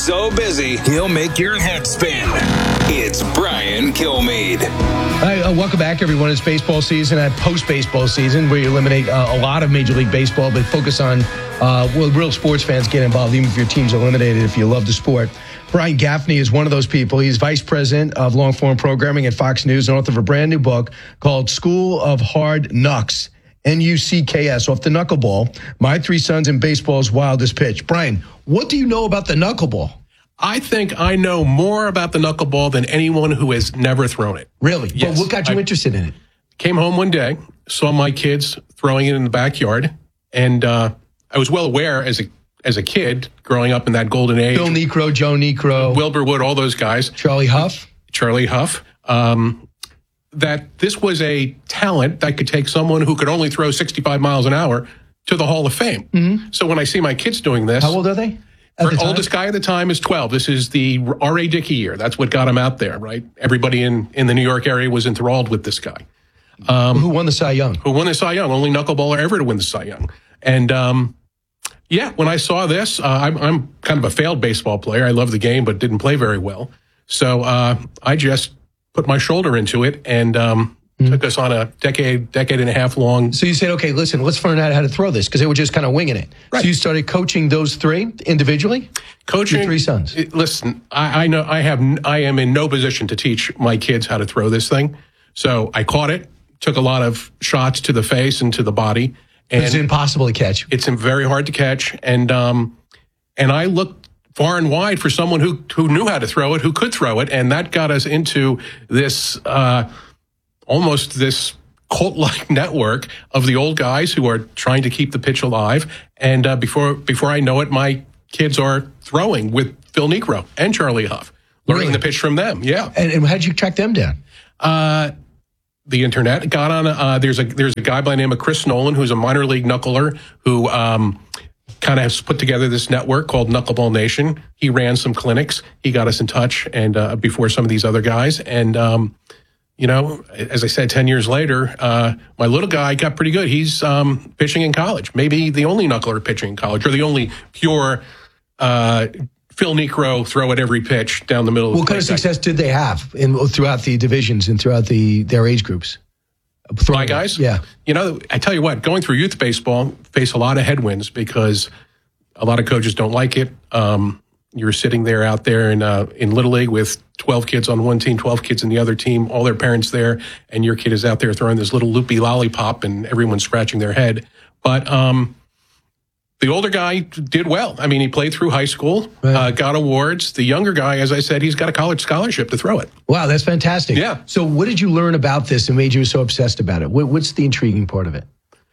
so busy, he'll make your head spin. It's Brian Kilmeade. Hi, welcome back, everyone. It's baseball season and post-baseball season where you eliminate a lot of Major League Baseball, but focus on, real sports fans get involved, even if your team's eliminated, if you love the sport. Brian Gaffney is one of those people. He's vice president of long-form programming at Fox News and author of a brand new book called School of Hard Knucks, N-U-C-K-S, off the knuckleball, My Three Sons in Baseball's Wildest Pitch. Brian, what do you know about the knuckleball? I think I know more about the knuckleball than anyone who has never thrown it. Really? Yes. But what got you interested in it? Came home one day, saw my kids throwing it in the backyard, and I was well aware as a kid growing up in that golden age. Bill Niekro, Joe Niekro, Wilbur Wood, all those guys. Charlie Huff, that this was a talent that could take someone who could only throw 65 miles an hour to the Hall of Fame. Mm-hmm. So when I see my kids doing this. How old are they? Our oldest guy at the time is 12. This is the R.A. Dickey year. That's what got him out there, right? Everybody in the New York area was enthralled with this guy. Who won the Cy Young? Only knuckleballer ever to win the Cy Young. And, when I saw this, I'm kind of a failed baseball player. I love the game, but didn't play very well. So I just put my shoulder into it and took us on a decade and a half long. So you said, okay, listen, let's find out how to throw this, because they were just kind of winging it. Right. So you started coaching those three individually? Coaching your three sons. Listen, I know I am in no position to teach my kids how to throw this thing. So I caught it, took a lot of shots to the face and to the body. And it's impossible to catch. It's very hard to catch. And I looked far and wide for someone who knew how to throw it, who could throw it. And that got us into this, almost this cult-like network of the old guys who are trying to keep the pitch alive. And before I know it, my kids are throwing with Phil Niekro and Charlie Huff, learning the pitch from them. Yeah. And how did you track them down? The internet got on. There's a guy by the name of Chris Nolan, who's a minor league knuckler who kind of has put together this network called Knuckleball Nation. He ran some clinics. He got us in touch and before some of these other guys. And as I said, 10 years later, my little guy got pretty good. He's pitching in college, maybe the only knuckler pitching in college, or the only pure Phil Niekro throw at every pitch down the middle. What kind of success did they have throughout the divisions and throughout their age groups? My guys? Yeah. I tell you what, going through youth baseball, face a lot of headwinds because a lot of coaches don't like it. You're sitting there out there in Little League with 12 kids on one team, 12 kids in the other team, all their parents there, and your kid is out there throwing this little loopy lollipop and everyone's scratching their head. But the older guy did well. I mean, he played through high school, right. Got awards. The younger guy, as I said, he's got a college scholarship to throw it. Wow, that's fantastic. Yeah. So what did you learn about this and made you so obsessed about it? What's the intriguing part of it?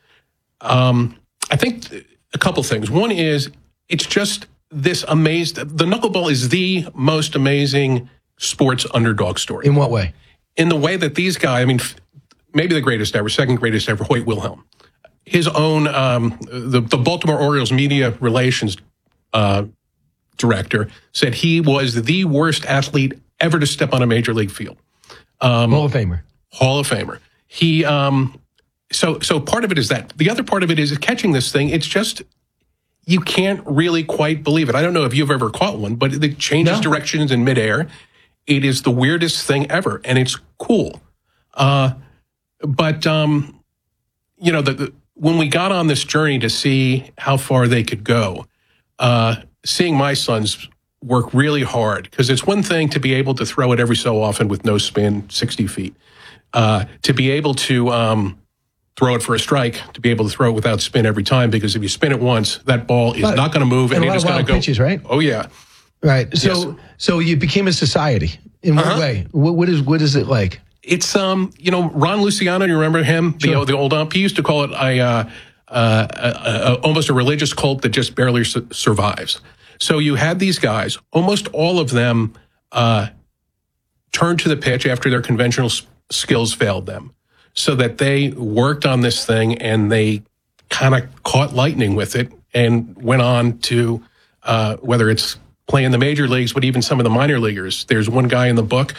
I think a couple things. One is it's just this the knuckleball is the most amazing sports underdog story. In what way? In the way that these guys, I mean, maybe the greatest ever, second greatest ever, Hoyt Wilhelm. His own, the Baltimore Orioles media relations director said he was the worst athlete ever to step on a major league field. Hall of Famer. Hall of Famer. He, so part of it is that. The other part of it is catching this thing. It's just, you can't really quite believe it. I don't know if you've ever caught one, but it changes directions in midair. It is the weirdest thing ever, and it's cool. When we got on this journey to see how far they could go, seeing my sons work really hard, because it's one thing to be able to throw it every so often with no spin, 60 feet, to be able to throw it for a strike, to be able to throw it without spin every time, because if you spin it once, that ball is not going to move, and it is going to go. Pitches, right? Oh yeah, right. So you became a society. In what way? What is it like? It's Ron Luciano. You remember him? Sure. The old ump. He used to call it almost a religious cult that just barely survives. So you had these guys. Almost all of them turned to the pitch after their conventional skills failed them, so that they worked on this thing and they kind of caught lightning with it and went on to whether it's play in the major leagues, but even some of the minor leaguers. There's one guy in the book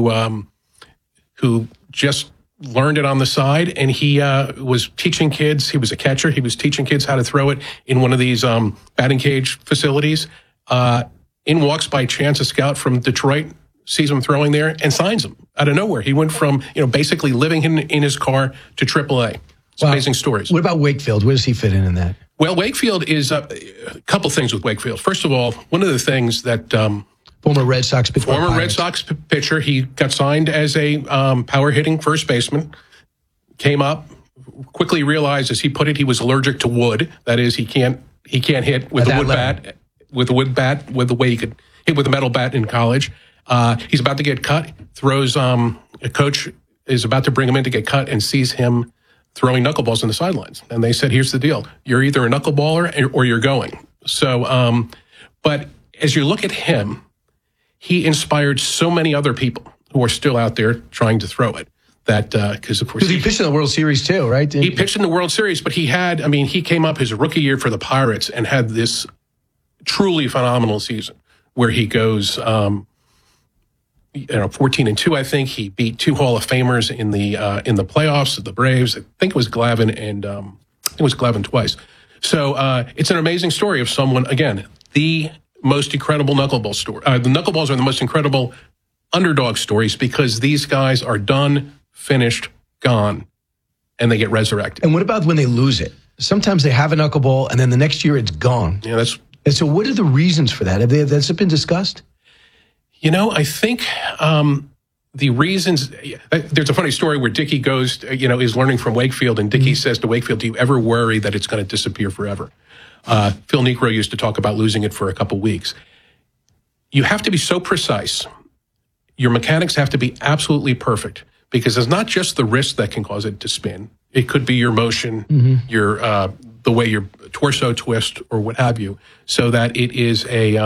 who just learned it on the side, and he was teaching kids. He was a catcher. He was teaching kids how to throw it in one of these batting cage facilities. in walks by chance a scout from Detroit, sees him throwing there, and signs him out of nowhere. He went from, basically living in his car to AAA. It's amazing stories. What about Wakefield? Where does he fit in that? Well, Wakefield is a couple things with Wakefield. First of all, one of the things that former Red Sox pitcher. Former Red Sox pitcher. He got signed as a power hitting first baseman. Came up, quickly realized, as he put it, he was allergic to wood. That is, he can't hit with a wood bat. With the way he could hit with a metal bat in college. He's about to get cut. Throws a coach is about to bring him in to get cut and sees him throwing knuckleballs on the sidelines. And they said, here's the deal. You're either a knuckleballer or you're going. So, but as you look at him, he inspired so many other people who are still out there trying to throw it. That because of course he pitched in the World Series too, right? He pitched in the World Series, but he came up his rookie year for the Pirates and had this truly phenomenal season where he goes 14-2. I think he beat 2 Hall of Famers in the playoffs of the Braves. I think it was Glavine and it was Glavine twice. So it's an amazing story of someone, again, the most incredible knuckleball story. The knuckleballs are the most incredible underdog stories because these guys are done, finished, gone, and they get resurrected. And what about when they lose it? Sometimes they have a knuckleball and then the next year it's gone. Yeah, and so what are the reasons for that? Has it been discussed? I think the reasons, there's a funny story where Dickie goes, is learning from Wakefield, and Dickie says to Wakefield, do you ever worry that it's going to disappear forever? Phil Niekro used to talk about losing it for a couple weeks. You have to be so precise. Your mechanics have to be absolutely perfect because it's not just the wrist that can cause it to spin. It could be your motion, your the way your torso twist or what have you, so that it is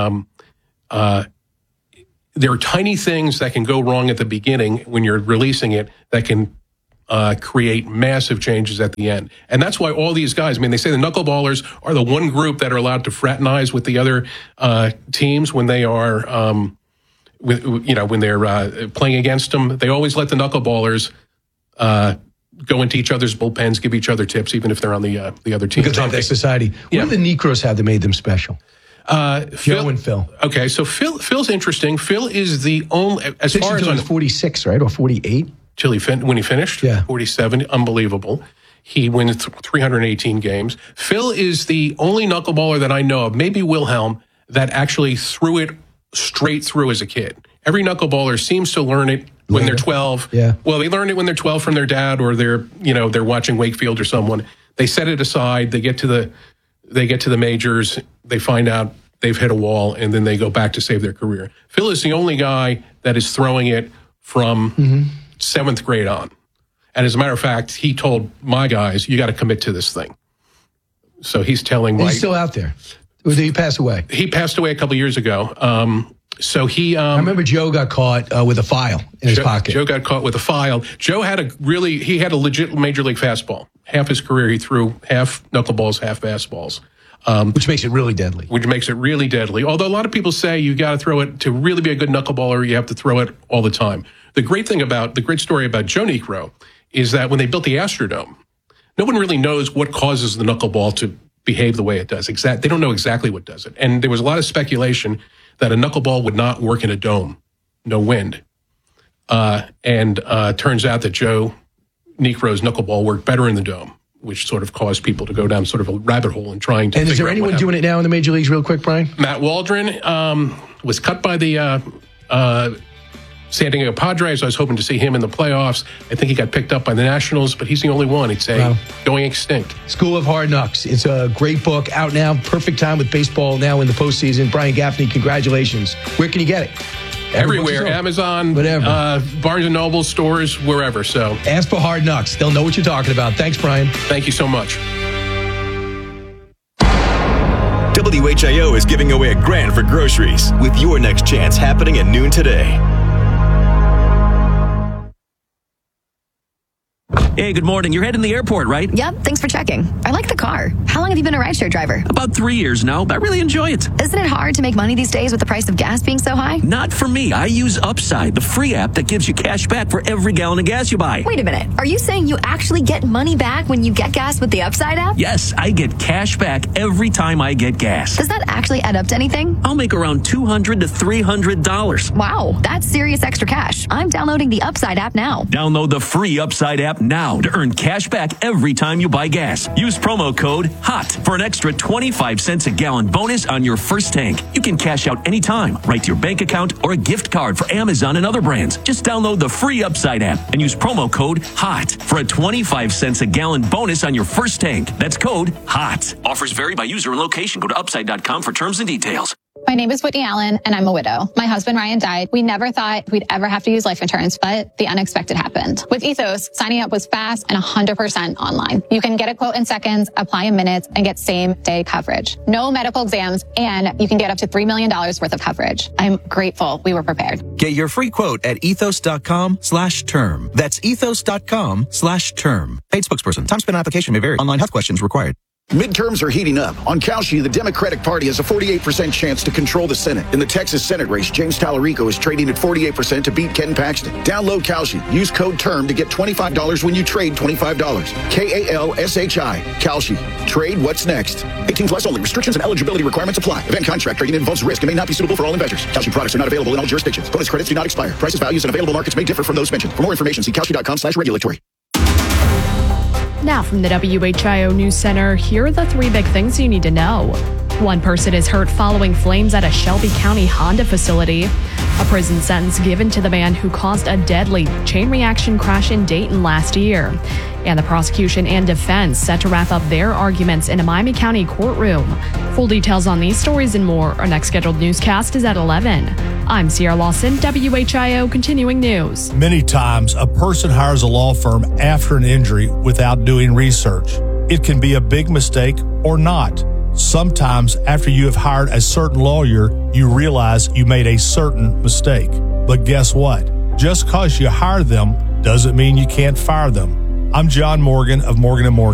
there are tiny things that can go wrong at the beginning when you're releasing it that can create massive changes at the end. And that's why all these guys, they say the knuckleballers are the one group that are allowed to fraternize with the other teams when they are, when they're playing against them. They always let the knuckleballers go into each other's bullpens, give each other tips, even if they're on the other team. Because of that society. What do the Niekros have that made them special? Joe and Phil. Okay, so Phil's interesting. Phil is the only, as far as on 46, right, or 48, when he finished. 47, unbelievable. He wins 318 games. Phil is the only knuckleballer that I know of, maybe Wilhelm, that actually threw it straight through as a kid. Every knuckleballer seems to learn it when they're 12. Yeah. Well, they learn it when they're 12 from their dad, or they're watching Wakefield or someone. They set it aside. They get to the majors. They find out they've hit a wall, and then they go back to save their career. Phil is the only guy that is throwing it from 7th grade on. And as a matter of fact, he told my guys, you got to commit to this thing. So he's telling He's still out there. Or did he pass away? He passed away a couple years ago. I remember Joe got caught with a file in his pocket. Joe got caught with a file. Joe had a legit major league fastball. Half his career, he threw half knuckleballs, half fastballs. Which makes it really deadly. Although a lot of people say you got to throw it to really be a good knuckleballer, you have to throw it all the time. The great story about Joe Niekro is that when they built the Astrodome, no one really knows what causes the knuckleball to behave the way it does. They don't know exactly what does it. And there was a lot of speculation that a knuckleball would not work in a dome, no wind. Turns out that Joe Niekro's knuckleball worked better in the dome, which sort of caused people to go down sort of a rabbit hole in trying to. And is there anyone doing it now in the major leagues, real quick, Brian? Matt Waldron was cut by the San Diego Padres. I was hoping to see him in the playoffs. I think he got picked up by the Nationals, but he's the only one. It's going extinct. School of Hard Knocks. It's a great book out now. Perfect time with baseball now in the postseason. Brian Gaffney, congratulations. Where can you get it? Everywhere. Amazon, whatever. Barnes & Noble stores, wherever. So ask for Hard Knocks. They'll know what you're talking about. Thanks, Brian. Thank you so much. WHIO is giving away $1,000 for groceries with your next chance happening at noon today. Hey, good morning. You're heading to the airport, right? Yep, thanks for checking. I like the car. How long have you been a rideshare driver? About 3 years now, but I really enjoy it. Isn't it hard to make money these days with the price of gas being so high? Not for me. I use Upside, the free app that gives you cash back for every gallon of gas you buy. Wait a minute. Are you saying you actually get money back when you get gas with the Upside app? Yes, I get cash back every time I get gas. Does that actually add up to anything? I'll make around $200 to $300. Wow, that's serious extra cash. I'm downloading the Upside app now. Download the free Upside app now to earn cash back every time you buy gas. Use promo code HOT for an extra 25 cents a gallon bonus on your first tank. You can cash out anytime, right to your bank account or a gift card for Amazon and other brands. Just download the free Upside app and use promo code HOT for a 25 cents a gallon bonus on your first tank. That's code HOT. Offers vary by user and location. Go to upside.com for terms and details. My name is Whitney Allen, and I'm a widow. My husband, Ryan, died. We never thought we'd ever have to use life insurance, but the unexpected happened. With Ethos, signing up was fast and 100% online. You can get a quote in seconds, apply in minutes, and get same-day coverage. No medical exams, and you can get up to $3 million worth of coverage. I'm grateful we were prepared. Get your free quote at ethos.com/term. That's ethos.com/term. Paid spokesperson. Time spent on application may vary. Online health questions required. Midterms are heating up. On Kalshi, the Democratic Party has a 48% chance to control the Senate. In the Texas Senate race, James Tallarico is trading at 48% to beat Ken Paxton. Download Kalshi. Use code TERM to get $25 when you trade $25. KALSHI. Kalshi. Trade what's next. 18 plus only. Restrictions and eligibility requirements apply. Event contract trading involves risk and may not be suitable for all investors. Kalshi products are not available in all jurisdictions. Bonus credits do not expire. Prices, values, and available markets may differ from those mentioned. For more information, see kalshi.com/regulatory. Now from the WHIO News Center, here are the 3 big things you need to know. One person is hurt following flames at a Shelby County Honda facility. A prison sentence given to the man who caused a deadly chain reaction crash in Dayton last year. And the prosecution and defense set to wrap up their arguments in a Miami County courtroom. Full details on these stories and more. Our next scheduled newscast is at 11. I'm Sierra Lawson, WHIO Continuing News. Many times, a person hires a law firm after an injury without doing research. It can be a big mistake or not. Sometimes, after you have hired a certain lawyer, you realize you made a certain mistake. But guess what? Just because you hire them doesn't mean you can't fire them. I'm John Morgan of Morgan & Morgan.